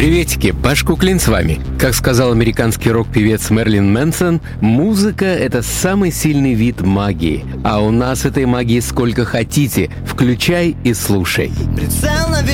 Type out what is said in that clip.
Приветики, Паш Куклин с вами. Как сказал американский рок-певец Мерлин Мэнсон, музыка — это самый сильный вид магии. А у нас этой магии сколько хотите, включай и слушай.